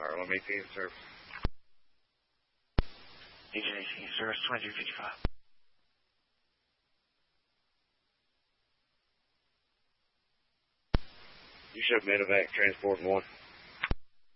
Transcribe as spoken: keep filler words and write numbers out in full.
Alright, let me see the service. Agent A C, service twenty-three fifty-five. You should medevac transport one.